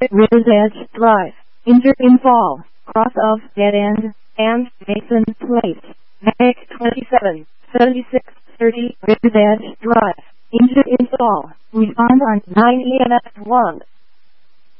River's Edge Drive, Injured in Fall, cross of Dead End, and Mason Place. Make 27, 76, 30 River's Edge Drive, Injured in Fall. Respond on 9 EMF 1.